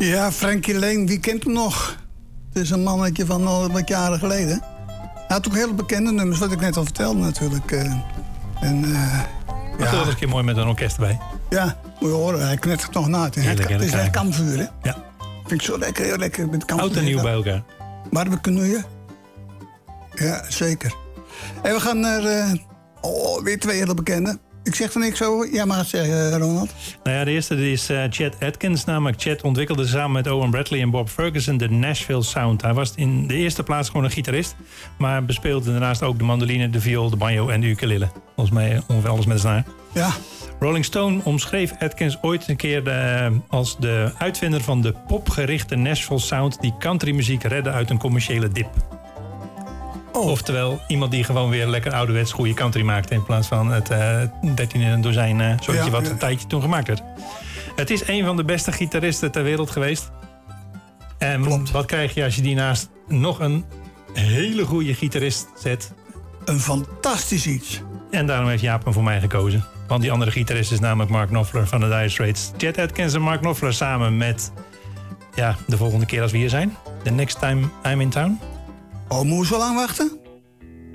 Ja, Frankie Lane, wie kent hem nog? Het is een mannetje van al wat jaren geleden. Hij had ook hele bekende nummers, wat ik net al vertelde natuurlijk. Dat was een keer mooi met een orkest erbij. Ja, moet je horen, hij knettert nog na. Het is echt kampvuur, hè? Ja. Vind ik zo lekker, heel lekker met kampvuur. Oud en nieuw bij elkaar. Barbecue. Ja, zeker. En we gaan naar weer twee hele bekende. Ik zeg er niks over. Ja, maar het zeggen, Ronald. Nou ja, de eerste is Chet Atkins. Namelijk Chet ontwikkelde samen met Owen Bradley en Bob Ferguson de Nashville Sound. Hij was in de eerste plaats gewoon een gitarist. Maar bespeelde daarnaast ook de mandoline, de viool, de banjo en de ukulele. Volgens mij ongeveer alles met een snaar. Ja. Rolling Stone omschreef Atkins ooit een keer als de uitvinder van de popgerichte Nashville Sound die countrymuziek redde uit een commerciële dip. Oh. Oftewel, iemand die gewoon weer lekker ouderwets goede country maakte in plaats van het 13 in een dozijn wat een tijdje toen gemaakt werd. Het is een van de beste gitaristen ter wereld geweest. En klopt. Wat krijg je als je die naast nog een hele goede gitarist zet? Een fantastisch iets. En daarom heeft Jaap hem voor mij gekozen. Want die andere gitarist is namelijk Mark Knopfler van de Dire Straits. Chet Atkins en Mark Knopfler samen met de volgende keer als we hier zijn. The Next Time I'm in Town. Oh, moet je zo lang wachten?